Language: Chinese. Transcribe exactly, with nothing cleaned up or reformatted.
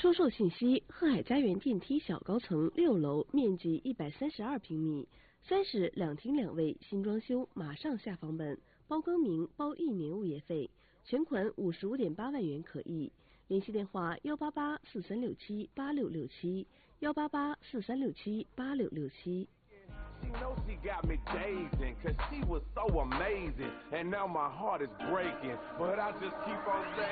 出售信息：鹤海家园电梯小高层六楼，面积一百三十二平米，三室两厅两卫，新装修，马上下房本，包更名，包一年物业费，全款五十五点八万元可以。联系电话：幺八八四三六七八六六七，幺八八四三六七八六六七。 She knows she got me dazing, cause she was so amazing. And now my heart is breaking, but I just keep on saying